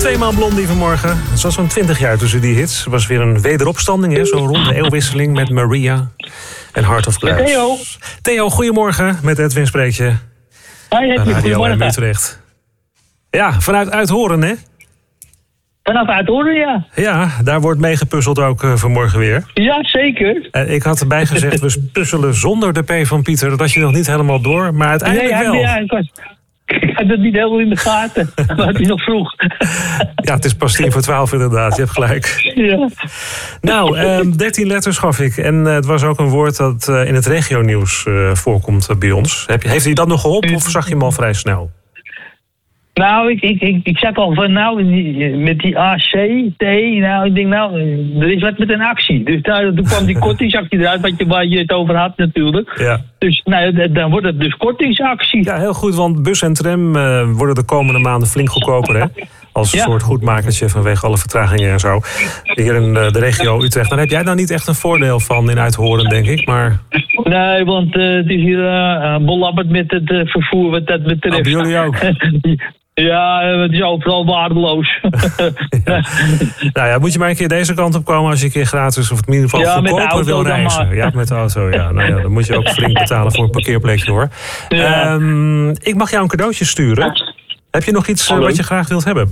Tweemaal Blondie vanmorgen. Het was zo'n 20 jaar tussen die hits. Het was weer een wederopstanding, hè? Zo'n ronde eeuwwisseling met Maria en Heart of Glass. Theo, goedemorgen. Met Edwin spreek je. Hoi, Edwin, goedemorgen. Utrecht. Ja, vanuit Uithoren, hè? Vanaf Uithoren, ja. Ja, daar wordt mee gepuzzeld ook vanmorgen weer. Ja, zeker. Ik had erbij gezegd, we puzzelen zonder de P van Pieter. Dat was je nog niet helemaal door, maar uiteindelijk wel. Ja, ik had het niet helemaal in de gaten. Maar het is nog vroeg. Ja, het is pas 11:10 inderdaad. Je hebt gelijk. Ja. Nou, 13 letters gaf ik. En het was ook een woord dat in het regionieuws voorkomt bij ons. Heeft hij dat nog geholpen of zag je hem al vrij snel? Nou, ik zat al van met die AC-T. Nou, ik denk er is wat met een actie. Dus toen kwam die kortingsactie eruit, waar je het over had natuurlijk. Ja. Dus dan wordt het dus kortingsactie. Ja, heel goed, want bus en tram worden de komende maanden flink goedkoper, hè? Als een soort goedmakertje vanwege alle vertragingen en zo. Hier in de regio Utrecht. Dan heb jij nou niet echt een voordeel van in Uithoren, denk ik. Maar... Nee, want het is hier belabberd met het vervoer wat dat betreft. Oh, bij jullie ook? Ja, het is overal waardeloos. Ja. Nou ja, moet je maar een keer deze kant op komen als je een keer gratis of in ieder geval goedkoper wil reizen. Ja, met de auto, ja. Nou ja, dan moet je ook flink betalen voor een parkeerplekje, hoor. Ja. Ik mag jou een cadeautje sturen. Heb je nog iets wat je graag wilt hebben?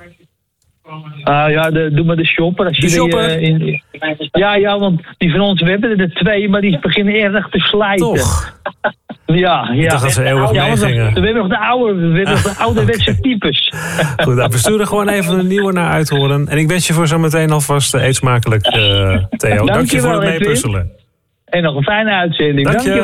Doe maar de shopper. Als de shopper? Ja, want die van ons, we hebben er 2, maar die beginnen erg te slijten. Toch? Ja. Ik dacht dat ze eeuwig meegingen. We hebben nog de ouderwetse types. Goed, nou, we sturen gewoon even een nieuwe naar Uithoren. En ik wens je voor zometeen alvast eet smakelijk, Theo. Dank je voor het meepuzzelen. En nog een fijne uitzending. Dank je.